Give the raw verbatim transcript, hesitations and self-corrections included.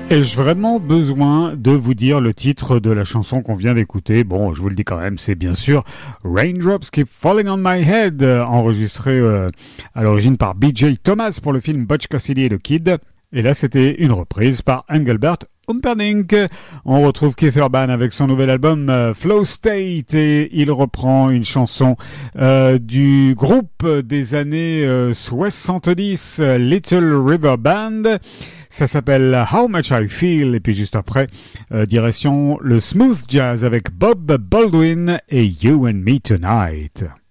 Ai-je vraiment besoin de vous dire le titre de la chanson qu'on vient d'écouter? Bon, je vous le dis quand même, c'est bien sûr Raindrops Keep Falling on My Head, enregistré euh, à l'origine par B J Thomas pour le film Butch Cassidy et le Kid. Et là, c'était une reprise par Engelbert Humperdinck. On retrouve Keith Urban avec son nouvel album euh, Flow State et il reprend une chanson euh, du groupe des années euh, soixante-dix, Little River Band. Ça s'appelle How Much I Feel. Et puis juste après, euh, direction le smooth jazz avec Bob Baldwin et You and Me Tonight.